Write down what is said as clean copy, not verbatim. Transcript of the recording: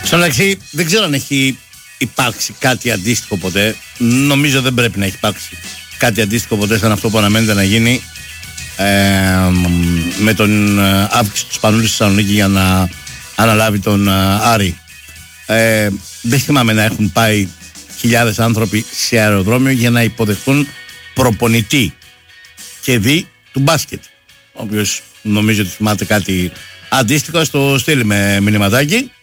Στο μεταξύ, δεν ξέρω αν έχει υπάρξει κάτι αντίστοιχο ποτέ. Νομίζω δεν πρέπει να έχει υπάρξει κάτι αντίστοιχο ποτέ σαν αυτό που αναμένεται να γίνει με τον αύξηση του Σπανούλη στη Θεσσαλονίκη για να αναλάβει τον Άρη. Δεν θυμάμαι να έχουν πάει χιλιάδες άνθρωποι σε αεροδρόμιο για να υποδεχτούν προπονητή και δι του μπάσκετ. Όποιος νομίζω ότι θυμάται κάτι αντίστοιχο, στο στείλει με μηνυματάκι.